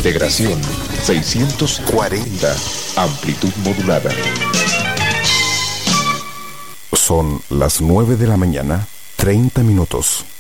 Integración 640. Amplitud modulada. Son las 9 de la mañana, 30 minutos.